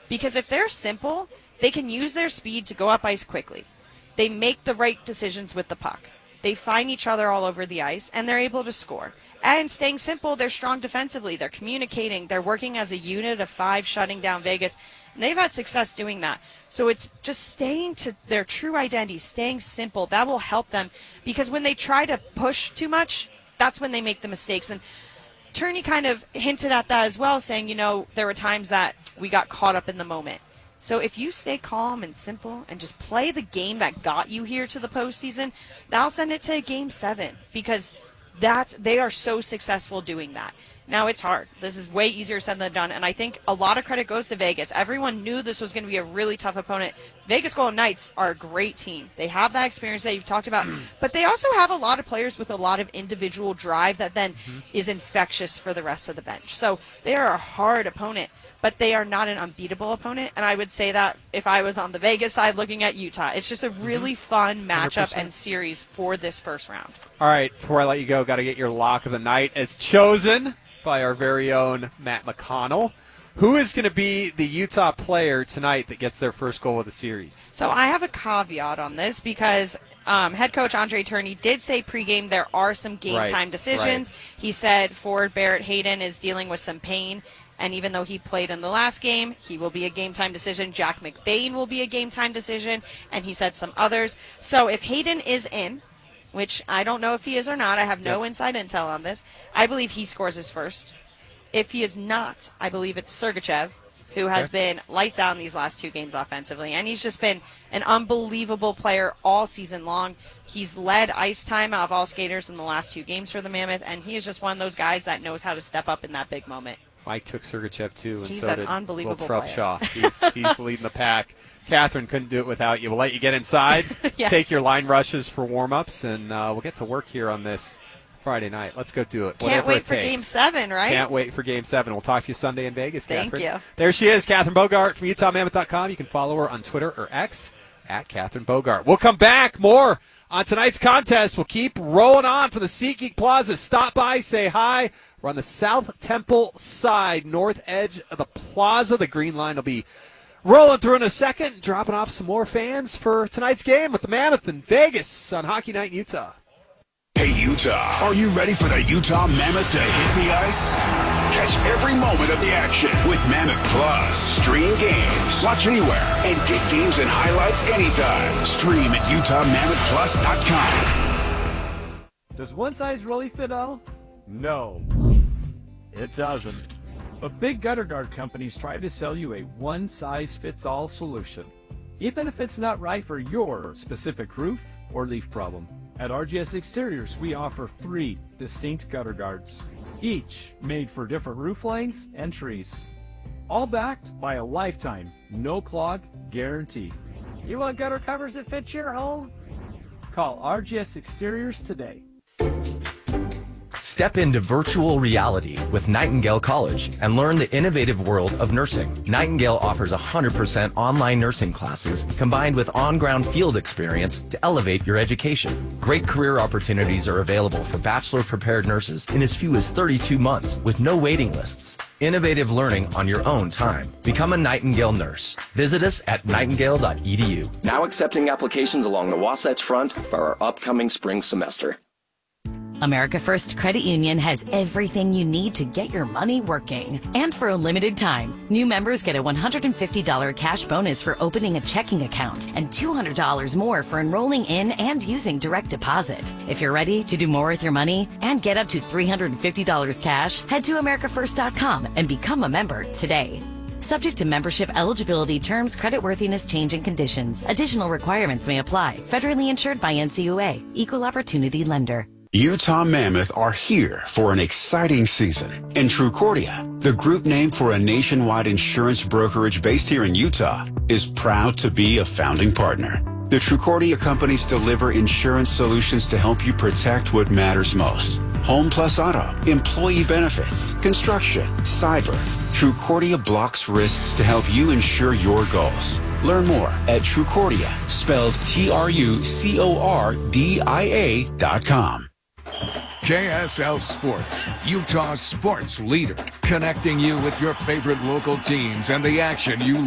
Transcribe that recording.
Because if they're simple, they can use their speed to go up ice quickly. They make the right decisions with the puck. They find each other all over the ice, and they're able to score. And staying simple, they're strong defensively. They're communicating. They're working as a unit of 5, shutting down Vegas. And they've had success doing that. So it's just staying to their true identity, staying simple. That will help them, because when they try to push too much, that's when they make the mistakes. And Turney kind of hinted at that as well, saying, there were times that we got caught up in the moment. So if you stay calm and simple and just play the game that got you here to the postseason, that'll send it to Game 7, because they are so successful doing that. Now, it's hard. This is way easier said than done, and I think a lot of credit goes to Vegas. Everyone knew this was going to be a really tough opponent. Vegas Golden Knights are a great team. They have that experience that you've talked about, but they also have a lot of players with a lot of individual drive that then is infectious for the rest of the bench. So they are a hard opponent, but they are not an unbeatable opponent, and I would say that if I was on the Vegas side looking at Utah. It's just a really fun matchup 100%. and series for this first round. All right, before I let you go, got to get your lock of the night as chosen by our very own Matt McConnell. Who is going to be the Utah player tonight that gets their first goal of the series? So I have a caveat on this, because head coach Andre Turney did say pregame there are some game-time decisions. Right. He said forward Barrett Hayden is dealing with some pain, and even though he played in the last game, he will be a game-time decision. Jack McBain will be a game-time decision, and he said some others. So if Hayden is in, which I don't know if he is or not, I have no inside intel on this, I believe he scores his first. If he is not, I believe it's Sergachev, who has been lights out in these last 2 games offensively. And he's just been an unbelievable player all season long. He's led ice time out of all skaters in the last 2 games for the Mammoth, and he is just one of those guys that knows how to step up in that big moment. Mike took Sergachev, too, and He's so an did unbelievable Will Trupshaw. He's leading the pack. Catherine couldn't do it without you. We'll let you get inside, Yes. Take your line rushes for warm-ups, and we'll get to work here on this Friday night. Let's go do it. Can't wait for takes. Game 7, right? Can't wait for Game 7. We'll talk to you Sunday in Vegas, Thank Catherine. you. There she is, Catherine Bogart from UtahMammoth.com. You can follow her on Twitter or X at Catherine Bogart. We'll come back more on tonight's contest. We'll keep rolling on from the SeatGeek Plaza. Stop by, say hi. We're on the South Temple side, north edge of the plaza. The green line will be rolling through in a second, dropping off some more fans for tonight's game with the Mammoth in Vegas on Hockey Night in Utah. Hey, Utah, are you ready for the Utah Mammoth to hit the ice? Catch every moment of the action with Mammoth Plus. Stream games, watch anywhere, and get games and highlights anytime. Stream at UtahMammothPlus.com. Does one size really fit all? No, it doesn't. But big gutter guard companies try to sell you a one-size-fits-all solution, even if it's not right for your specific roof or leaf problem. At RGS Exteriors, we offer 3 distinct gutter guards, each made for different roof lines and trees, all backed by a lifetime no-clog guarantee. You want gutter covers that fit your home? Call RGS Exteriors today. Step into virtual reality with Nightingale College and learn the innovative world of nursing. Nightingale offers 100% online nursing classes combined with on-ground field experience to elevate your education. Great career opportunities are available for bachelor-prepared nurses in as few as 32 months with no waiting lists. Innovative learning on your own time. Become a Nightingale nurse. Visit us at nightingale.edu. Now accepting applications along the Wasatch Front for our upcoming spring semester. America First Credit Union has everything you need to get your money working. And for a limited time, new members get a $150 cash bonus for opening a checking account and $200 more for enrolling in and using direct deposit. If you're ready to do more with your money and get up to $350 cash, head to americafirst.com and become a member today. Subject to membership eligibility terms, creditworthiness, change in conditions. Additional requirements may apply. Federally insured by NCUA. Equal Opportunity Lender. Utah Mammoth are here for an exciting season. And Trucordia, the group name for a nationwide insurance brokerage based here in Utah, is proud to be a founding partner. The Trucordia companies deliver insurance solutions to help you protect what matters most. Home plus auto, employee benefits, construction, cyber. Trucordia blocks risks to help you ensure your goals. Learn more at Trucordia, spelled TRUCORDIA.com. KSL Sports, Utah's sports leader, connecting you with your favorite local teams and the action you